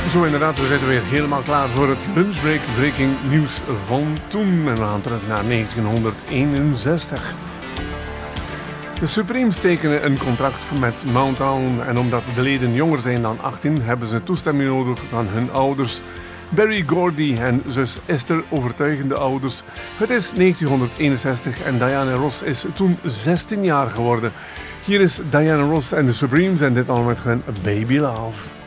Zo inderdaad, we zitten weer helemaal klaar voor het lunchbreak breaking nieuws van toen. En we gaan terug naar 1961. De Supremes tekenen een contract met Motown en omdat de leden jonger zijn dan 18 hebben ze toestemming nodig van hun ouders. Berry Gordy en zus Esther overtuigen de ouders. Het is 1961 en Diana Ross is toen 16 jaar geworden. Hier is Diana Ross en de Supremes en dit allemaal met hun Baby Love.